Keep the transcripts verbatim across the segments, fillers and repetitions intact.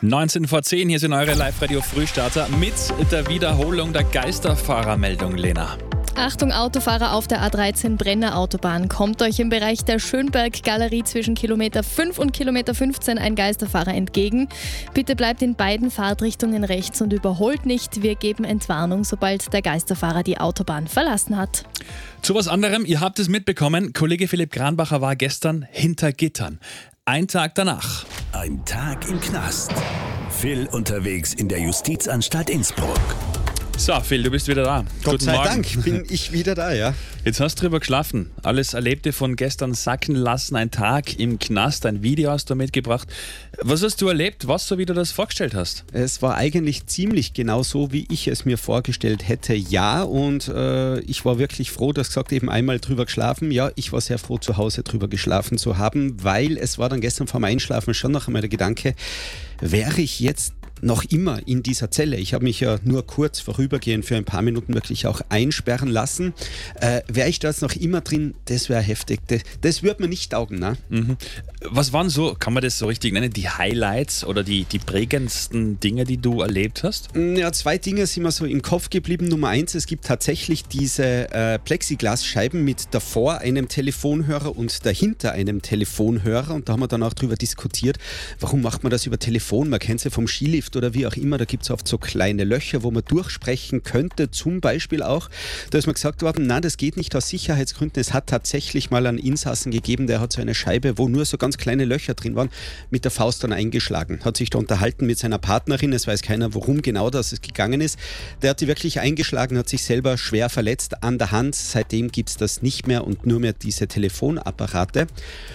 neunzehn vor zehn, hier sind eure Live-Radio-Frühstarter mit der Wiederholung der Geisterfahrermeldung, Lena. Achtung Autofahrer auf der A dreizehn Brenner Autobahn. Kommt euch im Bereich der Schönberg-Galerie zwischen Kilometer fünf und Kilometer fünfzehn ein Geisterfahrer entgegen. Bitte bleibt in beiden Fahrtrichtungen rechts und überholt nicht. Wir geben Entwarnung, sobald der Geisterfahrer die Autobahn verlassen hat. Zu was anderem, ihr habt es mitbekommen, Kollege Philipp Granbacher war gestern hinter Gittern. Ein Tag danach. Ein Tag im Knast. Phil unterwegs in der Justizanstalt Innsbruck. So, Phil, du bist wieder da. Gott Guten sei Morgen. Dank bin ich wieder da, ja. Jetzt hast du drüber geschlafen. Alles Erlebte von gestern sacken lassen. Ein Tag im Knast, ein Video hast du mitgebracht. Was hast du erlebt? Was, so wie du das vorgestellt hast? Es war eigentlich ziemlich genau so, wie ich es mir vorgestellt hätte, ja. Und äh, ich war wirklich froh, dass gesagt eben einmal drüber geschlafen. Ja, ich war sehr froh, zu Hause drüber geschlafen zu haben, weil es war dann gestern vorm Einschlafen schon noch einmal der Gedanke, wäre ich jetzt noch immer in dieser Zelle. Ich habe mich ja nur kurz vorübergehend für ein paar Minuten wirklich auch einsperren lassen. Äh, wäre ich da jetzt noch immer drin, das wäre heftig. Das, das würde mir nicht taugen. Ne? Mhm. Was waren so, kann man das so richtig nennen, die Highlights oder die, die prägendsten Dinge, die du erlebt hast? Ja, zwei Dinge sind mir so im Kopf geblieben. Nummer eins, es gibt tatsächlich diese äh, Plexiglasscheiben mit davor einem Telefonhörer und dahinter einem Telefonhörer. Und da haben wir dann auch drüber diskutiert, warum macht man das über Telefon? Man kennt es ja vom Skilift oder wie auch immer, da gibt es oft so kleine Löcher, wo man durchsprechen könnte, zum Beispiel auch. Da ist mir gesagt worden, nein, das geht nicht aus Sicherheitsgründen. Es hat tatsächlich mal einen Insassen gegeben, der hat so eine Scheibe, wo nur so ganz kleine Löcher drin waren, mit der Faust dann eingeschlagen. Hat sich da unterhalten mit seiner Partnerin, es weiß keiner, worum genau das gegangen ist. Der hat die wirklich eingeschlagen, hat sich selber schwer verletzt an der Hand. Seitdem gibt es das nicht mehr und nur mehr diese Telefonapparate.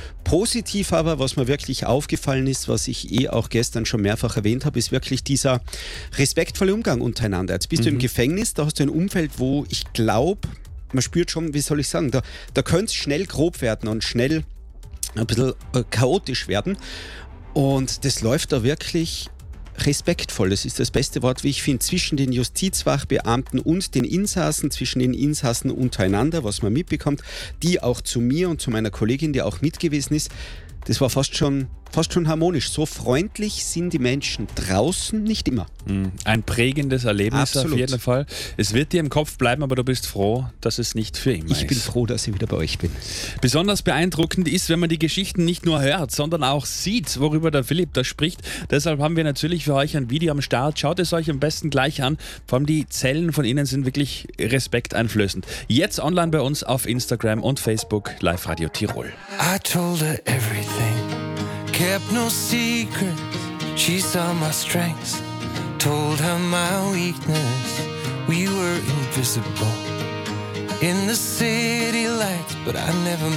Positiv aber, was mir wirklich aufgefallen ist, was ich eh auch gestern schon mehrfach erwähnt habe, ist wirklich dieser respektvolle Umgang untereinander. Jetzt bist mhm. du im Gefängnis, da hast du ein Umfeld, wo ich glaube, man spürt schon, wie soll ich sagen, da, da könnte es schnell grob werden und schnell ein bisschen äh, chaotisch werden. Und das läuft da wirklich respektvoll. Das ist das beste Wort, wie ich finde, zwischen den Justizwachbeamten und den Insassen, zwischen den Insassen untereinander, was man mitbekommt, die auch zu mir und zu meiner Kollegin, die auch mit gewesen ist. Das war fast schon, fast schon harmonisch. So freundlich sind die Menschen draußen nicht immer. Ein prägendes Erlebnis Absolut. Auf jeden Fall. Es wird dir im Kopf bleiben, aber du bist froh, dass es nicht für immer ist. Ich bin froh, dass ich wieder bei euch bin. Besonders beeindruckend ist, wenn man die Geschichten nicht nur hört, sondern auch sieht, worüber der Philipp da spricht. Deshalb haben wir natürlich für euch ein Video am Start. Schaut es euch am besten gleich an. Vor allem die Zellen von ihnen sind wirklich respekteinflößend. Jetzt online bei uns auf Instagram und Facebook, Live Radio Tirol. I told her everything, kept no secrets. She saw my strengths, told her my weakness. We were invisible in the city lights, but I never